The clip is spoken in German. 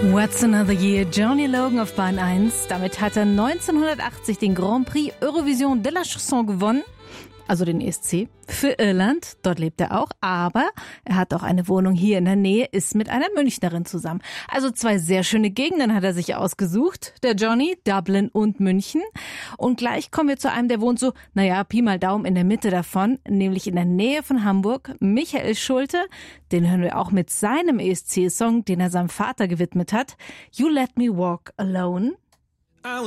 What's Another Year? Johnny Logan auf Bahn 1. Damit hat er 1980 den Grand Prix Eurovision de la Chanson gewonnen. Also den ESC, für Irland. Dort lebt er auch. Aber er hat auch eine Wohnung hier in der Nähe, ist mit einer Münchnerin zusammen. Also zwei sehr schöne Gegenden hat er sich ausgesucht. Der Johnny, Dublin und München. Und gleich kommen wir zu einem, der wohnt so, Pi mal Daumen in der Mitte davon, nämlich in der Nähe von Hamburg. Michael Schulte, den hören wir auch mit seinem ESC-Song, den er seinem Vater gewidmet hat. You Let Me Walk Alone.